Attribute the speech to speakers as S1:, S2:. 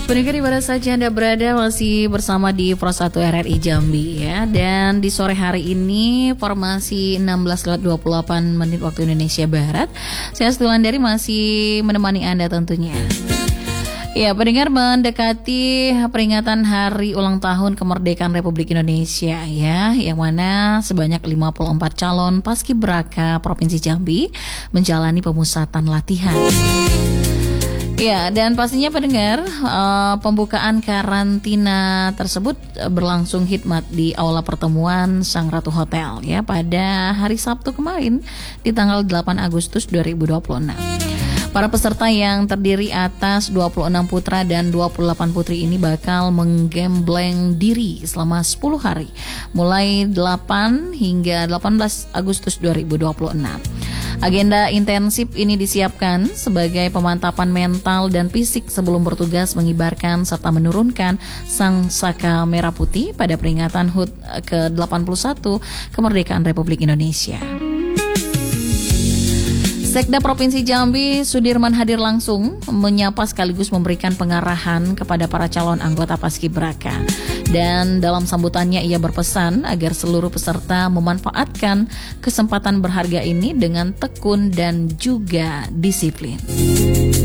S1: Pendengar di mana saja Anda berada, masih bersama di Pro 1 RRI Jambi ya. Dan di sore hari ini formasi 16:28 waktu Indonesia Barat. Saya Stulandari masih menemani Anda tentunya. Ya, pendengar, mendekati peringatan hari ulang tahun kemerdekaan Republik Indonesia ya, yang mana sebanyak 54 calon paskibraka Provinsi Jambi menjalani pemusatan latihan. Ya, dan pastinya pendengar, pembukaan karantina tersebut berlangsung hikmat di Aula Pertemuan Sang Ratu Hotel ya pada hari Sabtu kemarin di tanggal 8 Agustus 2026. Para peserta yang terdiri atas 26 putra dan 28 putri ini bakal menggembleng diri selama 10 hari mulai 8 hingga 18 Agustus 2026. Agenda intensif ini disiapkan sebagai pemantapan mental dan fisik sebelum bertugas mengibarkan serta menurunkan sang saka merah putih pada peringatan HUT ke-81 kemerdekaan Republik Indonesia. Sekda Provinsi Jambi Sudirman hadir langsung menyapa sekaligus memberikan pengarahan kepada para calon anggota paskibraka. Dan dalam sambutannya ia berpesan agar seluruh peserta memanfaatkan kesempatan berharga ini dengan tekun dan juga disiplin.